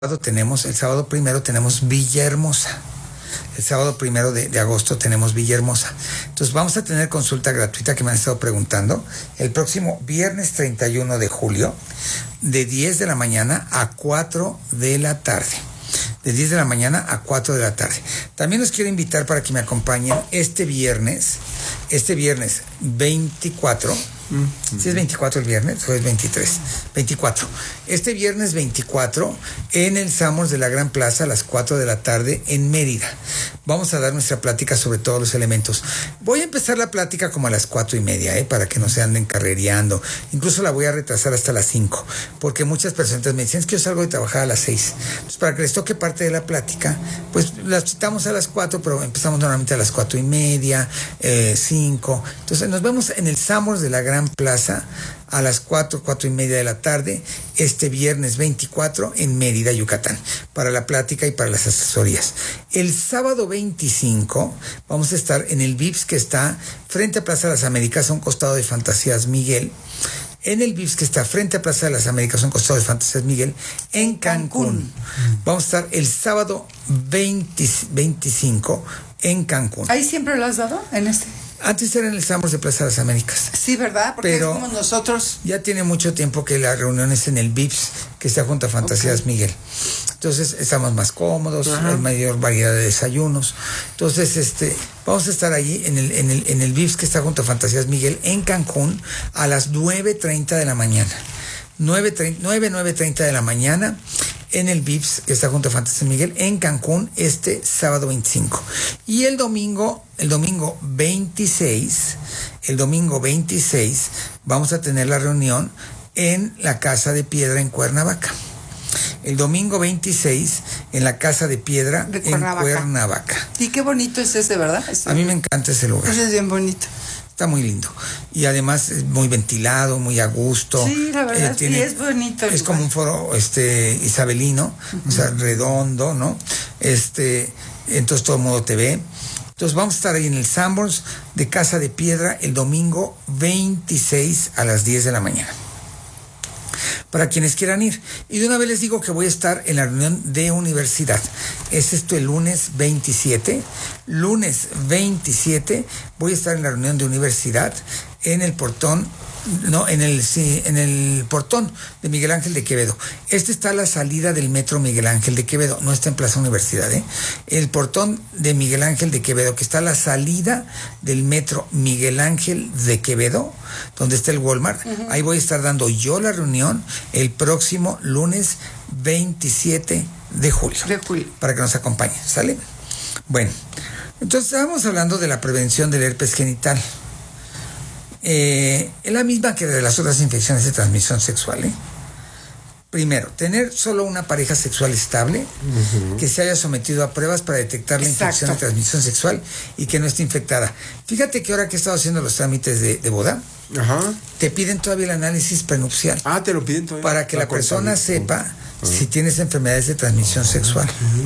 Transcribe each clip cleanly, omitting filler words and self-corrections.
el sábado primero tenemos Villahermosa. El sábado 1 de agosto tenemos Villahermosa. Entonces vamos a tener consulta gratuita que me han estado preguntando el próximo viernes 31 de julio de 10 de la mañana a 4 de la tarde. De 10 de la mañana a 4 de la tarde. También los quiero invitar para que me acompañen este viernes 24. ¿Sí es 24 el viernes o es 23? 24. Este viernes 24 en el Samos de la Gran Plaza a las 4 de la tarde en Mérida. Vamos a dar nuestra plática sobre todos los elementos. Voy a empezar la plática como a las 4:30, para que no se anden carrereando. Incluso la voy a retrasar hasta las 5, porque muchas personas me dicen, es que yo salgo de trabajar a las 6. Entonces, para que les toque parte de la plática, pues la citamos a las 4, pero empezamos normalmente a las 4:30, 5. Entonces, nos vemos en el Samos de la Gran Plaza a las 4:30 de la tarde, este viernes 24 en Mérida, Yucatán, para la plática y para las asesorías. El sábado 25 vamos a estar en el VIPS que está frente a Plaza de las Américas, a un costado de Fantasías Miguel. En el VIPS que está frente a Plaza de las Américas, a un costado de Fantasías Miguel, en Cancún. Vamos a estar el sábado 25 en Cancún. ¿Ahí siempre lo has dado en este? Antes era en el Samos de Plaza de las Américas. Sí, ¿verdad? Porque pero somos nosotros. Ya tiene mucho tiempo que la reunión es en el VIPS, que está junto a Fantasías Miguel. Entonces estamos más cómodos, hay mayor variedad de desayunos. Entonces, vamos a estar allí en el VIPS que está junto a Fantasías Miguel en Cancún a las 9:30 de la mañana. 9:30 de la mañana en el VIPS que está junto a Fantasías Miguel en Cancún este sábado 25. Y el domingo 26 vamos a tener la reunión en la Casa de Piedra en Cuernavaca. El domingo 26 en la Casa de Piedra en Cuernavaca. Y qué bonito es ese, ¿verdad? A mí me encanta ese lugar. Ese es bien bonito. Está muy lindo. Y además es muy ventilado, muy a gusto. Sí, la verdad, sí, es bonito. Es como un foro isabelino, o sea, redondo, ¿no? Entonces todo el mundo te ve. Entonces vamos a estar ahí en el Sanborns de Casa de Piedra el domingo 26 a las 10 de la mañana. Para quienes quieran ir. Y de una vez les digo que voy a estar en la reunión de universidad. Es el lunes 27. Lunes 27 voy a estar en la reunión de universidad en el portón. No, en el portón de Miguel Ángel de Quevedo. Está a la salida del metro Miguel Ángel de Quevedo, no está en Plaza Universidad, El portón de Miguel Ángel de Quevedo, que está a la salida del metro Miguel Ángel de Quevedo, donde está el Walmart. Ahí voy a estar dando yo la reunión el próximo lunes 27 de julio. Para que nos acompañen, ¿sale? Bueno, entonces estábamos hablando de la prevención del herpes genital. Es la misma que de las otras infecciones de transmisión sexual. Primero, tener solo una pareja sexual estable que se haya sometido a pruebas para detectar la infección de transmisión sexual y que no esté infectada. Fíjate que ahora que he estado haciendo los trámites de boda, te piden todavía el análisis prenupcial. Te lo piden todavía. Para que la persona sepa si tienes enfermedades de transmisión sexual.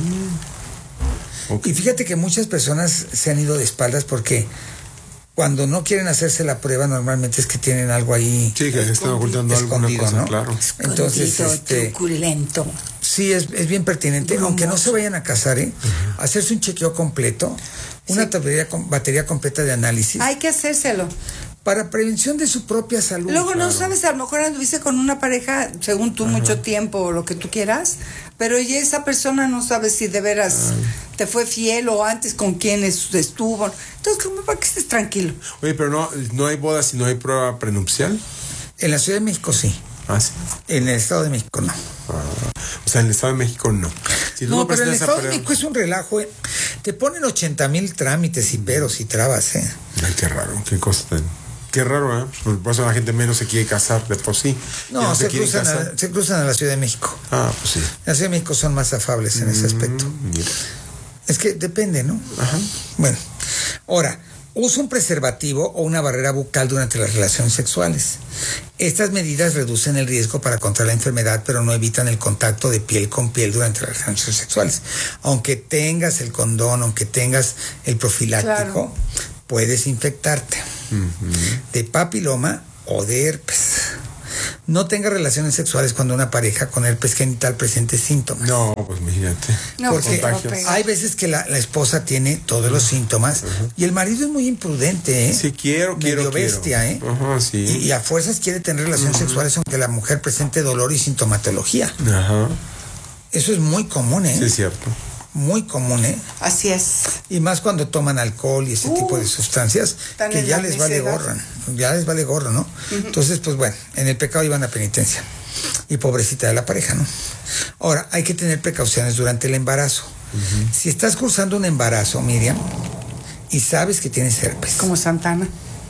Y fíjate que muchas personas se han ido de espaldas porque cuando no quieren hacerse la prueba, normalmente es que tienen algo ahí. Sí, que están ocultando alguna cosa, ¿no? Claro. Entonces, truculento. Sí, es bien pertinente, aunque no se vayan a casar, hacerse un chequeo completo, una batería completa de análisis. Hay que hacérselo. Para prevención de su propia salud. Luego no sabes, a lo mejor anduviste con una pareja, según tú, mucho tiempo o lo que tú quieras, pero ya esa persona no sabe si de veras te fue fiel o antes con quién estuvo. Entonces, ¿cómo para que estés tranquilo? Oye, pero no hay boda si no hay prueba prenupcial. En la Ciudad de México sí. Sí. En el Estado de México no. O sea, en el Estado de México no. No, pero en el Estado de México es un relajo. Te ponen 80,000 trámites y peros y trabas. Ay, qué raro, qué cosa tan... Qué raro, Por eso la gente menos se quiere casar de por sí. No, se cruzan a la Ciudad de México. Pues sí. La Ciudad de México son más afables en ese aspecto. Mira. Es que depende, ¿no? Bueno, ahora, usa un preservativo o una barrera bucal durante las relaciones sexuales. Estas medidas reducen el riesgo para contraer la enfermedad, pero no evitan el contacto de piel con piel durante las relaciones sexuales. Aunque tengas el condón, aunque tengas el profiláctico, puedes infectarte de papiloma o de herpes. no tenga relaciones sexuales cuando una pareja con herpes genital presente síntomas. No, pues imagínate. No, porque contagios. hay veces que la esposa tiene todos los síntomas y el marido es muy imprudente, ¿eh? Sí, quiero. bestia, ¿eh? Ajá, sí. Y a fuerzas quiere tener relaciones sexuales aunque la mujer presente dolor y sintomatología. Ajá. Eso es muy común, ¿eh? Sí, es cierto. Muy común, ¿eh? Así es. Y más cuando toman alcohol y ese tipo de sustancias están que en ya la les vale necedad. gorro, ya les vale gorro, ¿no? Entonces, pues bueno, en el pecado iban a penitencia. Y pobrecita de la pareja, ¿no? Ahora, hay que tener precauciones durante el embarazo. Si estás cursando un embarazo, Miriam, y sabes que tienes herpes, Como Santana.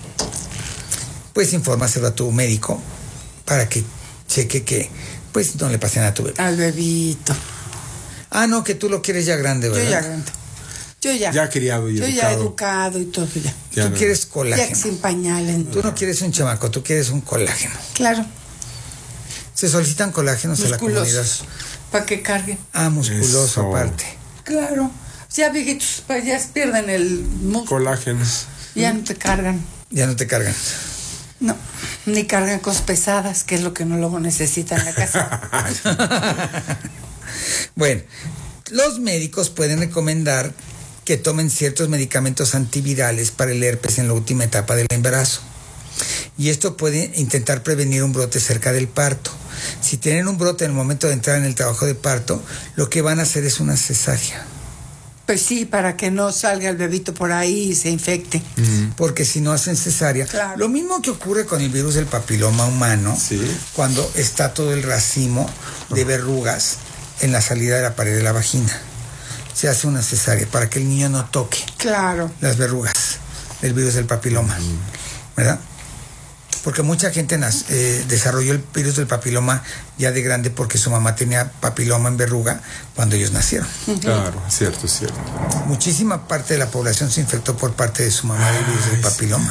pues infórmaselo a tu médico para que cheque que pues no le pase nada a tu bebé. Al bebito. Ah, no, que tú lo quieres ya grande, ¿verdad? Yo ya grande. Yo ya. Ya criado y Yo ya educado y todo ya. Ya Tú no. quieres Ya colágeno. sin pañales. Tú no quieres un chamaco, tú quieres un colágeno. Claro. Se solicitan colágenos a la comunidad. Musculosos. Para que carguen. Ah, musculoso Eso. aparte. Claro. Ya viejitos, pues ya pierden el músculo. Colágenos. Ya no te cargan. Ya no te cargan. No. Ni cargan cosas pesadas, que es lo que uno luego necesita en la casa. Bueno, los médicos pueden recomendar que tomen ciertos medicamentos antivirales para el herpes en la última etapa del embarazo. Y esto puede intentar prevenir un brote cerca del parto. Si tienen un brote en el momento de entrar en el trabajo de parto, lo que van a hacer es una cesárea. Pues sí, para que no salga el bebito por ahí y se infecte. Porque si no hacen cesárea, Claro. lo mismo que ocurre con el virus del papiloma humano, Sí. cuando está todo el racimo de verrugas en la salida de la pared de la vagina. Se hace una cesárea para que el niño no toque Claro. las verrugas del virus del papiloma, ¿verdad? Porque mucha gente desarrolló el virus del papiloma ya de grande porque su mamá tenía papiloma en verruga cuando ellos nacieron. Claro, es cierto, es cierto. Muchísima parte de la población se infectó por parte de su mamá del virus del papiloma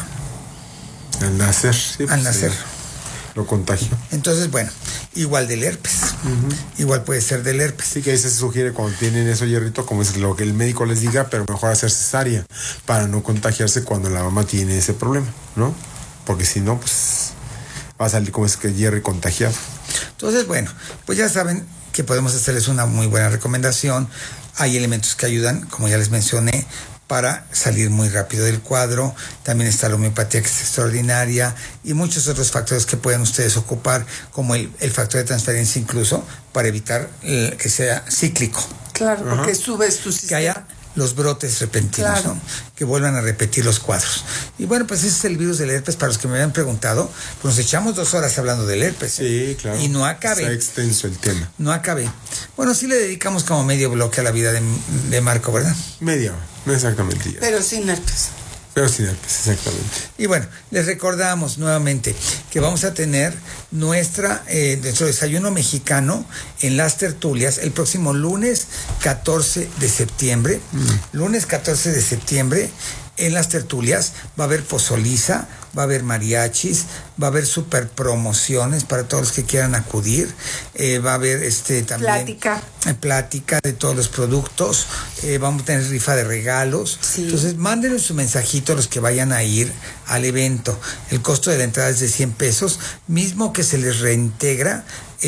Al nacer. Sí, al pues, nacer. Lo contagio. Entonces, bueno, igual del herpes. Igual puede ser del herpes. Sí, que ahí se sugiere cuando tienen eso, Hierrito, como es lo que el médico les diga, pero mejor hacer cesárea para no contagiarse cuando la mamá tiene ese problema, ¿no? Porque si no, pues va a salir como es que Jerry contagiado. Entonces, bueno, pues ya saben que podemos hacerles una muy buena recomendación. Hay elementos que ayudan, como ya les mencioné, para salir muy rápido del cuadro. También está la homeopatía, que es extraordinaria, y muchos otros factores que pueden ustedes ocupar, como el factor de transferencia incluso, para evitar que sea cíclico, Claro, porque subes tu que sistema. haya los brotes repentinos, Claro. ¿no? Que vuelvan a repetir los cuadros. Y bueno, pues ese es el virus del herpes. Para los que me habían preguntado, pues nos echamos 2 horas hablando del herpes. Sí, claro. Y no acabé. Está extenso el tema. No acabé. Bueno, sí le dedicamos como medio bloque a la vida de Marco, ¿verdad? Media hora, no exactamente ya. Pero sin herpes. Pero sin herpes, exactamente. Y bueno, les recordamos nuevamente que vamos a tener nuestro desayuno mexicano en las tertulias el próximo lunes 14 de septiembre. Lunes 14 de septiembre. En las tertulias va a haber pozoliza, va a haber mariachis, va a haber super promociones para todos los que quieran acudir, va a haber también plática de todos los productos, vamos a tener rifa de regalos. Sí. Entonces mándenos su mensajito a los que vayan a ir al evento. El costo de la entrada es de 100 pesos, mismo que se les reintegra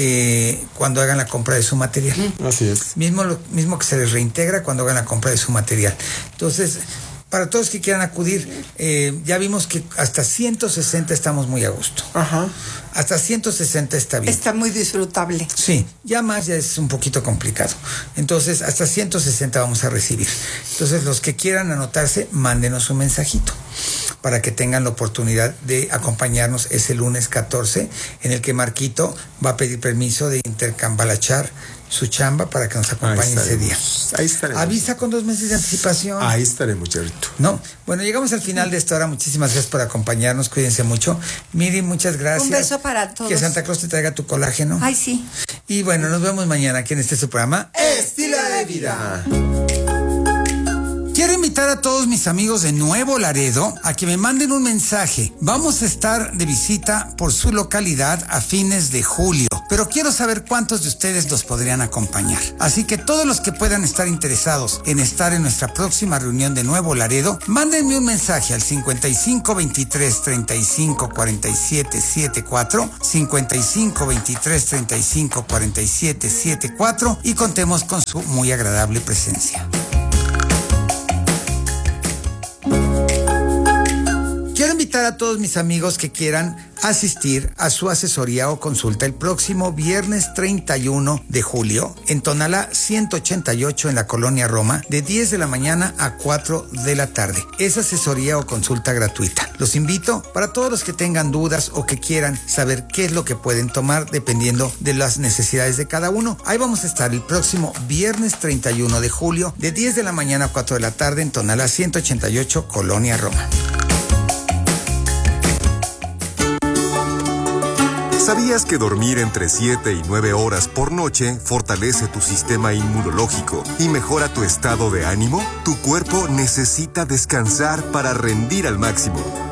cuando hagan la compra de su material. Así es. Mismo que se les reintegra cuando hagan la compra de su material. Entonces, para todos que quieran acudir, ya vimos que hasta 160 estamos muy a gusto. Ajá. Hasta 160 está bien. Está muy disfrutable. Sí, ya más ya es un poquito complicado. Entonces, hasta 160 vamos a recibir. Entonces, los que quieran anotarse, mándenos un mensajito para que tengan la oportunidad de acompañarnos ese lunes 14, en el que Marquito va a pedir permiso de intercambalachar su chamba para que nos acompañe ese día. Ahí estaremos. Avisa con 2 meses de anticipación. Ahí estaremos, Jerrito. ¿No? Bueno, llegamos al final de esta hora. Muchísimas gracias por acompañarnos. Cuídense mucho. Miri, muchas gracias. Un beso para todos. Que Santa Claus te traiga tu colágeno. Ay, sí. Y bueno, nos vemos mañana aquí en su programa Estilo de vida. Quiero invitar invitar a todos mis amigos de Nuevo Laredo a que me manden un mensaje. Vamos a estar de visita por su localidad a fines de julio, pero quiero saber cuántos de ustedes los podrían acompañar. Así que todos los que puedan estar interesados en estar en nuestra próxima reunión de Nuevo Laredo, mándenme un mensaje al 55 23 35 47 74, 55 23 35 47 74 y contemos con su muy agradable presencia. Quiero invitar a todos mis amigos que quieran asistir a su asesoría o consulta el próximo viernes 31 de julio en Tonalá 188 en la Colonia Roma, de 10 de la mañana a 4 de la tarde. Es asesoría o consulta gratuita. Los invito para todos los que tengan dudas o que quieran saber qué es lo que pueden tomar dependiendo de las necesidades de cada uno. Ahí vamos a estar el próximo viernes 31 de julio, de 10 de la mañana a 4 de la tarde en Tonalá 188, Colonia Roma. ¿Sabías que dormir entre 7 y 9 horas por noche fortalece tu sistema inmunológico y mejora tu estado de ánimo? Tu cuerpo necesita descansar para rendir al máximo.